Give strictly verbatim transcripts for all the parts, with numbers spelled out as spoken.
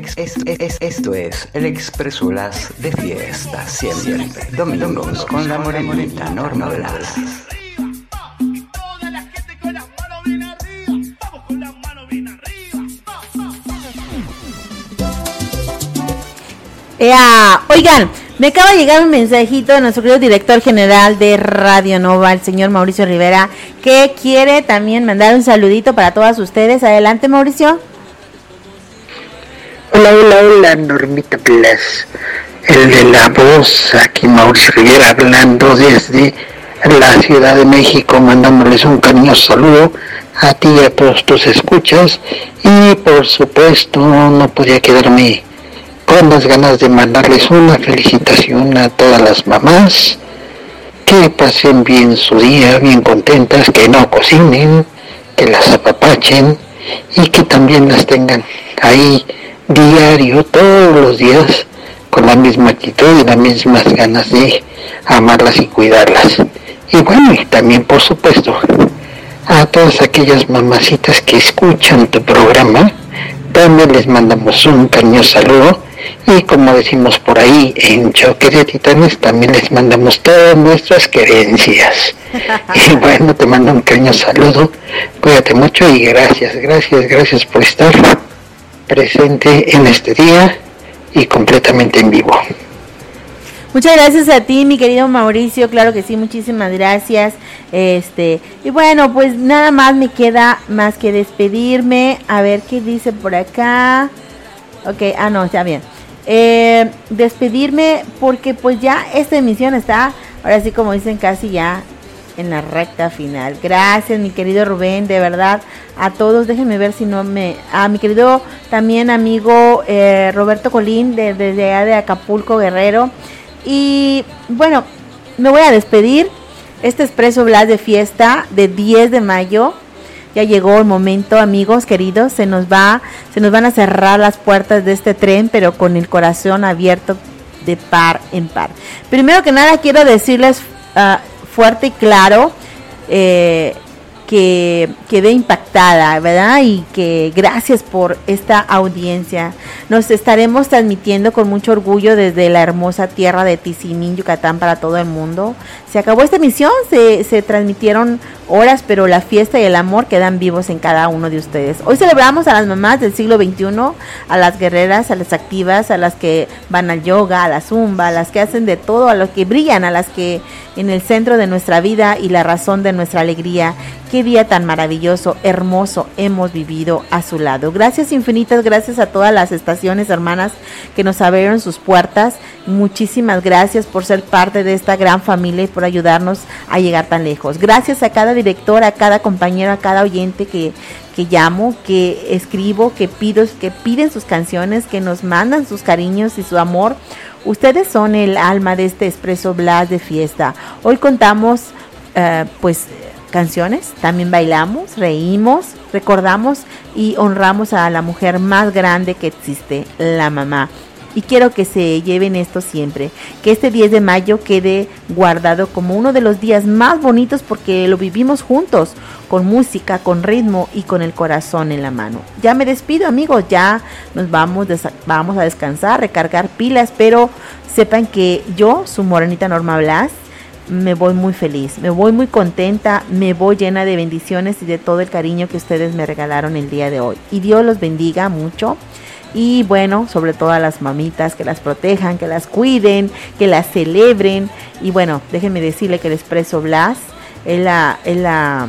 Es, es, esto es el Expreso Blas de fiesta, siempre. Domingos con la morenita Norma Blas. Ea, oigan, me acaba de llegar un mensajito de nuestro querido director general de Radio Nova, el señor Mauricio Rivera, que quiere también mandar un saludito para todas ustedes. Adelante, Mauricio. Hola, hola, hola, Normita Blas, el de la voz, aquí Mauricio Rivera hablando desde la Ciudad de México, mandándoles un cariñoso saludo a ti y a todos tus escuchas, y por supuesto no podía quedarme con las ganas de mandarles una felicitación a todas las mamás, que pasen bien su día, bien contentas, que no cocinen, que las apapachen y que también las tengan ahí diario, todos los días, con la misma actitud y las mismas ganas de amarlas y cuidarlas. Y bueno, y también por supuesto a todas aquellas mamacitas que escuchan tu programa, también les mandamos un cariñoso saludo, y como decimos por ahí en Choque de Titanes, también les mandamos todas nuestras querencias. Y bueno, te mando un cariñoso saludo, cuídate mucho y gracias, gracias, gracias por estar presente en este día y completamente en vivo. Muchas gracias a ti, mi querido Mauricio, claro que sí, muchísimas gracias. Este, y bueno, pues nada más me queda más que despedirme, a ver qué dice por acá. Ok, ah no, está bien. Eh, despedirme porque pues ya esta emisión está, ahora sí como dicen, casi ya en la recta final. Gracias, mi querido Rubén, de verdad, a todos. Déjenme ver si no me... A mi querido también amigo eh, Roberto Colín, de, desde allá de Acapulco, Guerrero. Y bueno, me voy a despedir. Este Expreso Blas de fiesta de diez de mayo. Ya llegó el momento, amigos queridos. Se nos va, se nos van a cerrar las puertas de este tren, pero con el corazón abierto de par en par. Primero que nada, quiero decirles... Uh, fuerte y claro, eh, que quedé impactada, ¿verdad? Y que gracias por esta audiencia. Nos estaremos transmitiendo con mucho orgullo desde la hermosa tierra de Tizimín, Yucatán, para todo el mundo. Se acabó esta emisión, se, se transmitieron horas, pero la fiesta y el amor quedan vivos en cada uno de ustedes. Hoy celebramos a las mamás del siglo veintiuno, a las guerreras, a las activas, a las que van al yoga, a la zumba, a las que hacen de todo, a las que brillan, a las que en el centro de nuestra vida y la razón de nuestra alegría. Qué día tan maravilloso, hermoso hemos vivido a su lado. Gracias infinitas, gracias a todas las estaciones hermanas que nos abrieron sus puertas. Muchísimas gracias por ser parte de esta gran familia y por ayudarnos a llegar tan lejos. Gracias a cada director, a cada compañero, a cada oyente que, que llamo, que escribo, que pido, que piden sus canciones, que nos mandan sus cariños y su amor. Ustedes son el alma de este Expreso Blas de fiesta. Hoy contamos uh, pues canciones, también bailamos, reímos, recordamos y honramos a la mujer más grande que existe, la mamá. Y quiero que se lleven esto siempre, que este diez de mayo quede guardado como uno de los días más bonitos porque lo vivimos juntos, con música, con ritmo y con el corazón en la mano. Ya me despido, amigos, ya nos vamos, des- vamos a descansar, recargar pilas, pero sepan que yo, su morenita Norma Blas, me voy muy feliz, me voy muy contenta, me voy llena de bendiciones y de todo el cariño que ustedes me regalaron el día de hoy. Y Dios los bendiga mucho. Y bueno, sobre todo a las mamitas, que las protejan, que las cuiden, que las celebren. Y bueno, déjenme decirle que el Expreso Blas es la, es la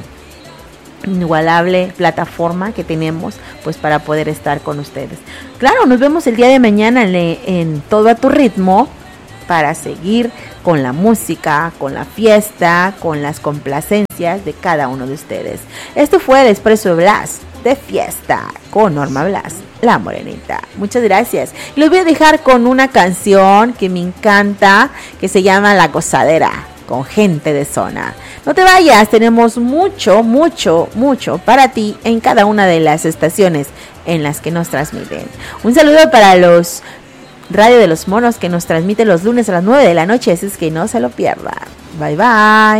inigualable plataforma que tenemos pues para poder estar con ustedes. Claro, nos vemos el día de mañana en, en Todo a tu Ritmo, para seguir con la música, con la fiesta, con las complacencias de cada uno de ustedes. Esto fue el Expreso Blas de fiesta con Norma Blas, la morenita. Muchas gracias. Y los voy a dejar con una canción que me encanta, que se llama La Gozadera, con Gente de Zona. No te vayas, tenemos mucho, mucho, mucho para ti en cada una de las estaciones en las que nos transmiten. Un saludo para los Radio de los Monos, que nos transmite los lunes a las nueve de la noche, así es que no se lo pierdan. Bye bye.